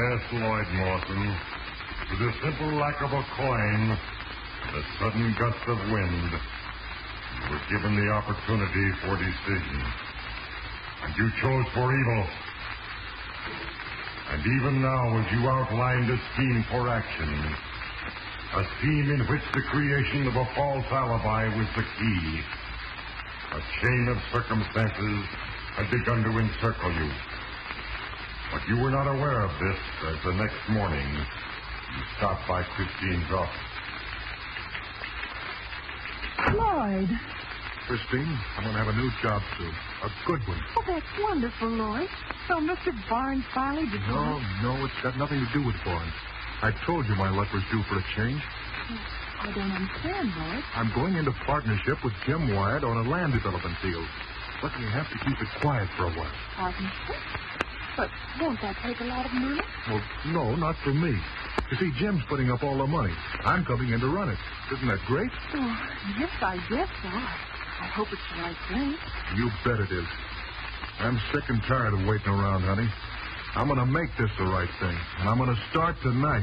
Yes, Lloyd Mawson. To the simple lack of a coin and a sudden gust of wind, you were given the opportunity for decision. And you chose for evil. And even now, as you outlined a scheme for action, a scheme in which the creation of a false alibi was the key, a chain of circumstances had begun to encircle you. But you were not aware of this as the next morning you stopped by Christine's office. Lloyd. Christine, I'm going to have a new job soon. A good one. Oh, that's wonderful, Lloyd. So Mr. Barnes finally decided... No, it's got nothing to do with Barnes. I told you my luck was due for a change. I don't understand, Lloyd. I'm going into partnership with Jim Wyatt on a land development deal. But we have to keep it quiet for a while. Partnership? But won't that take a lot of money? Well, no, not for me. You see, Jim's putting up all the money. I'm coming in to run it. Isn't that great? Oh, yes, I guess so. I hope it's the right thing. You bet it is. I'm sick and tired of waiting around, honey. I'm going to make this the right thing, and I'm going to start tonight.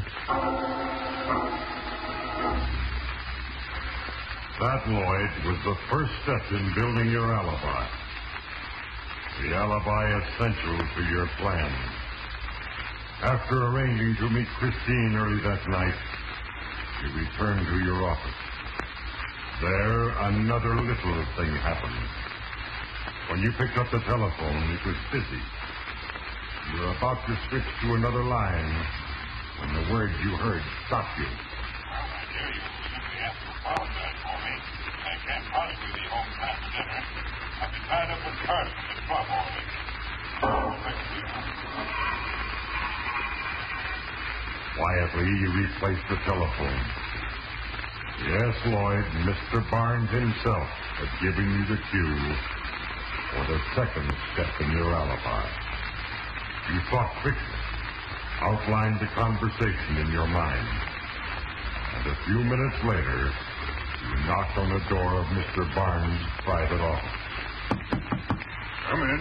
That, Lloyd, was the first step in building your alibi. The alibi essential to your plan. After arranging to meet Christine early that night, you returned to your office. There, another little thing happened. When you picked up the telephone, it was busy. You were about to switch to another line when the words you heard stopped you. I dear, you simply have to apologize for me. I can't possibly be home after dinner. I've been tied up with Carson at the club all week. Quietly, you replaced the telephone. Yes, Lloyd, Mr. Barnes himself had given you the cue for the second step in your alibi. You thought quickly, outlined the conversation in your mind, and a few minutes later, you knocked on the door of Mr. Barnes' private office. Come in.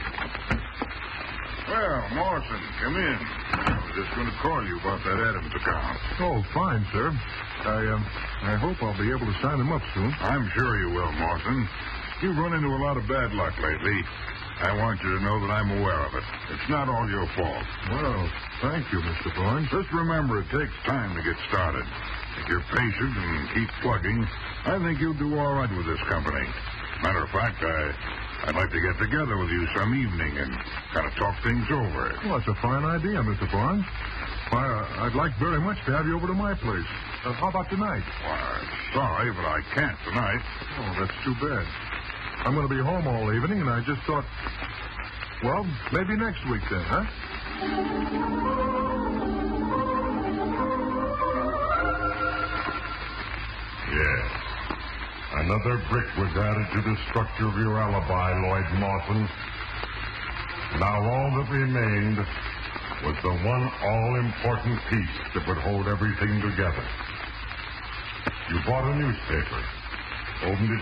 Well, Morrison, come in. I was just going to call you about that Adams account. Oh, fine, sir. I hope I'll be able to sign them up soon. I'm sure you will, Morrison. You've run into a lot of bad luck lately. I want you to know that I'm aware of it. It's not all your fault. Well, thank you, Mr. Barnes. Just remember, it takes time to get started. If you're patient and keep plugging, I think you'll do all right with this company. Matter of fact, I'd like to get together with you some evening and kind of talk things over. Well, that's a fine idea, Mr. Barnes. Why, I'd like very much to have you over to my place. How about tonight? Well, I'm sorry, but I can't tonight. Oh, that's too bad. I'm going to be home all evening, and I just thought, well, maybe next week then, huh? Yes. Another brick was added to the structure of your alibi, Lloyd Mawson. Now all that remained was the one all-important piece that would hold everything together. You bought a newspaper, opened it